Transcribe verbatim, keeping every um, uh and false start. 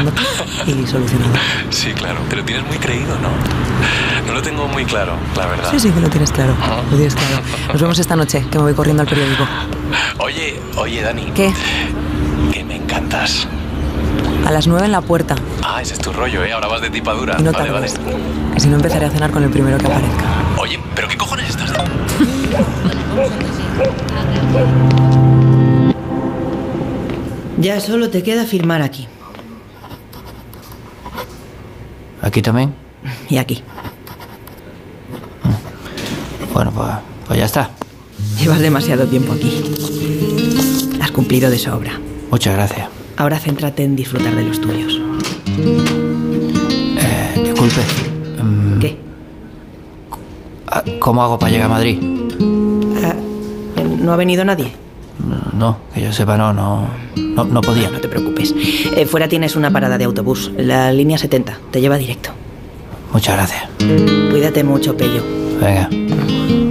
nota y solucionado. Sí, claro. Te lo tienes muy creído, ¿no? No lo tengo muy claro, la verdad. Sí, sí, que lo tienes claro. Lo tienes claro. Nos vemos esta noche, que me voy corriendo al periódico. Oye, oye, Dani. ¿Qué? Que me encantas. A las nueve en la puerta. Ah, ese es tu rollo, ¿eh? Ahora vas de tipadura. Y no vale, vale. tardes, que si no empezaré a cenar con el primero que aparezca. Oye, ¿pero qué cojones estás de...? Ya solo te queda firmar aquí. ¿Aquí también? Y aquí. Bueno, pues, pues ya está. Llevas demasiado tiempo aquí. Has cumplido de sobra. Muchas gracias. Ahora céntrate en disfrutar de los tuyos. Eh, disculpe. Um, ¿Qué? ¿Cómo hago para llegar a Madrid? Ah, ¿no ha venido nadie? No, que yo sepa, no, no, no, no podía. No, no te preocupes. Eh, fuera tienes una parada de autobús, la línea setenta, te lleva directo. Muchas gracias. Cuídate mucho, Pello. Venga.